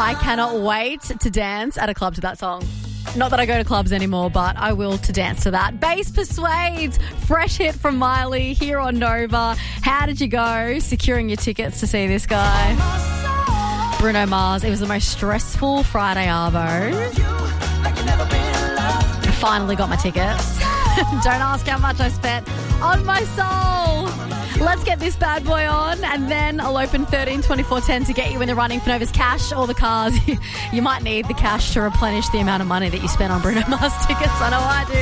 I cannot wait to dance at a club to that song. Not that I go to clubs anymore, but I will to dance to that. Bass Persuades, fresh hit from Miley here on Nova. How did you go securing your tickets to see this guy? Bruno Mars. It was the most stressful Friday arvo. I finally got my tickets. Don't ask how much I spent on my soul. Let's get this bad boy on, and then I'll open 13 24 10 to get you in the running for Nova's cash or the cars. You might need the cash to replenish the amount of money that you spent on Bruno Mars tickets. I know I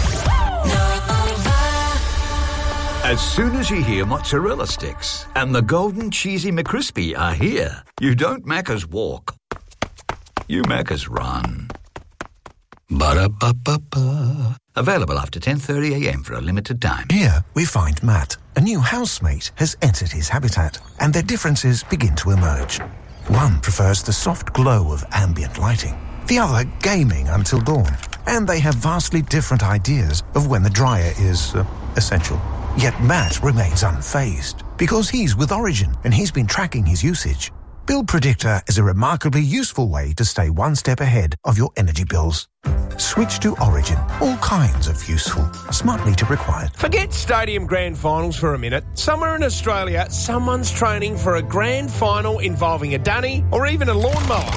do. As soon as you hear mozzarella sticks and the golden cheesy McCrispy are here, you don't Macca's walk. You Macca's run. Ba-da-ba-ba-ba. Available after 10:30am for a limited time. Here we find Matt. A new housemate has entered his habitat, and their differences begin to emerge. One prefers the soft glow of ambient lighting, the other gaming until dawn. And they have vastly different ideas of when the dryer is essential. Yet Matt remains unfazed, because he's with Origin and he's been tracking his usage. Bill Predictor is a remarkably useful way to stay one step ahead of your energy bills. Switch to Origin. All kinds of useful. Smart meter required. Forget stadium grand finals for a minute. Somewhere in Australia, someone's training for a grand final involving a dunny or even a lawnmower.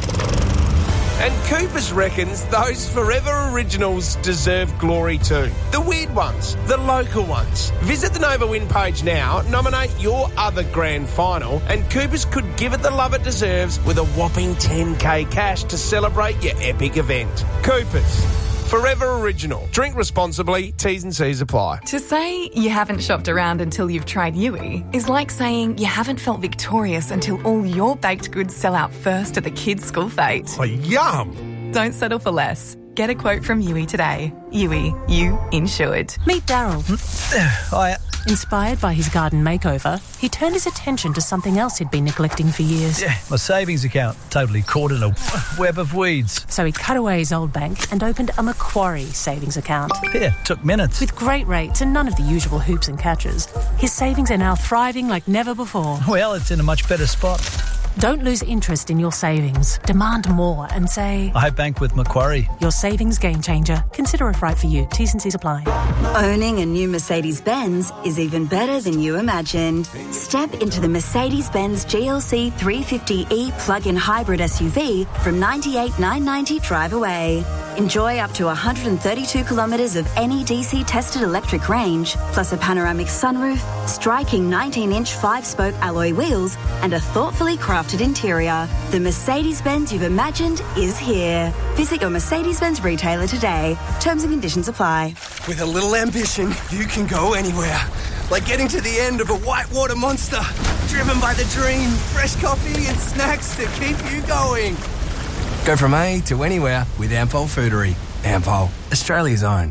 And Coopers reckons those Forever Originals deserve glory too. The weird ones, the local ones. Visit the Nova Win page now, nominate your other grand final, and Coopers could give it the love it deserves with a whopping 10k cash to celebrate your epic event. Coopers. Forever Original. Drink responsibly. T's and C's apply. To say you haven't shopped around until you've tried Yui is like saying you haven't felt victorious until all your baked goods sell out first at the kids' school fete. Oh, yum! Don't settle for less. Get a quote from Yui today. Yui, you insured. Meet Daryl. Hiya. Inspired by his garden makeover, he turned his attention to something else he'd been neglecting for years. Yeah, my savings account. Totally caught in a web of weeds. So he cut away his old bank and opened a Macquarie savings account. Yeah, took minutes. With great rates and none of the usual hoops and catches, his savings are now thriving like never before. Well, it's in a much better spot. Don't lose interest in your savings. Demand more and say, I bank with Macquarie. Your savings game changer. Consider if right for you. T's and C's apply. Owning a new Mercedes-Benz is even better than you imagined. Step into the Mercedes-Benz GLC 350e plug-in hybrid SUV from $98,990 drive away. Enjoy up to 132 kilometres of NEDC tested electric range, plus a panoramic sunroof, striking 19-inch 5-spoke alloy wheels, and a thoughtfully crafted interior. The Mercedes-Benz you've imagined is here. Visit your Mercedes-Benz retailer today. Terms and conditions apply. With a little ambition, you can go anywhere. Like getting to the end of a whitewater monster. Driven by the dream, fresh coffee and snacks to keep you going. Go from A to anywhere with Ampol Foodery. Ampol, Australia's own.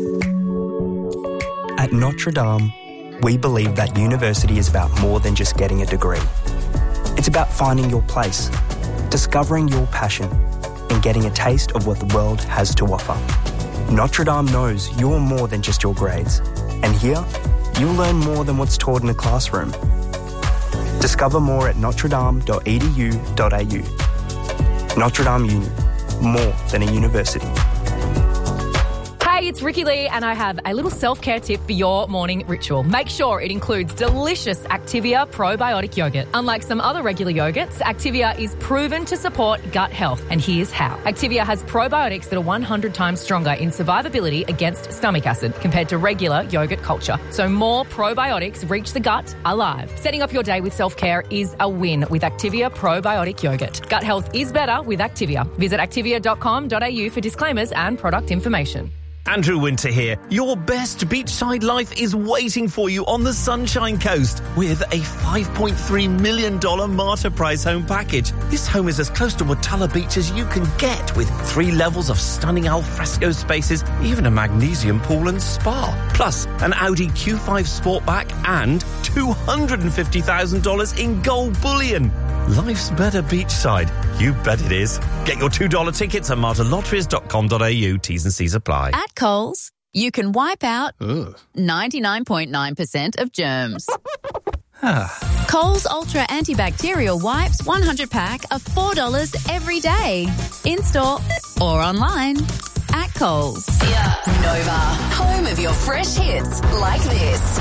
At Notre Dame, we believe that university is about more than just getting a degree. It's about finding your place, discovering your passion, and getting a taste of what the world has to offer. Notre Dame knows you're more than just your grades, and here, you'll learn more than what's taught in a classroom. Discover more at notredame.edu.au. Notre Dame Uni, more than a university. Hey, it's Ricky Lee, and I have a little self-care tip for your morning ritual. Make sure it includes delicious Activia probiotic yogurt. Unlike some other regular yogurts, Activia is proven to support gut health, and here's how. Activia has probiotics that are 100 times stronger in survivability against stomach acid compared to regular yogurt culture. So more probiotics reach the gut alive. Setting up your day with self-care is a win with Activia probiotic yogurt. Gut health is better with Activia. Visit activia.com.au for disclaimers and product information. Andrew Winter here. Your best beachside life is waiting for you on the Sunshine Coast with a $5.3 million Marta Prize home package. This home is as close to Watala Beach as you can get, with 3 levels of stunning alfresco spaces, even a magnesium pool and spa. Plus, an Audi Q5 Sportback and $250,000 in gold bullion. Life's better beachside. You bet it is. Get your $2 tickets at martalotteries.com.au. T's and C's apply. At Coles, you can wipe out 99.9% of germs. Coles Ultra Antibacterial Wipes 100 pack are $4 every day. In-store or online at Coles. Nova, home of your fresh hits like this.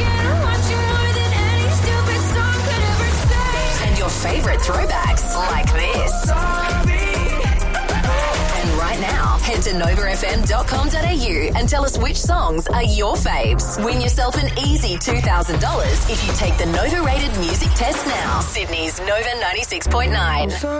And your favourite throwbacks like this. And right now, head to novafm.com.au and tell us which songs are your faves. Win yourself an easy $2,000 if you take the Nova Rated Music Test now. Sydney's Nova 96.9.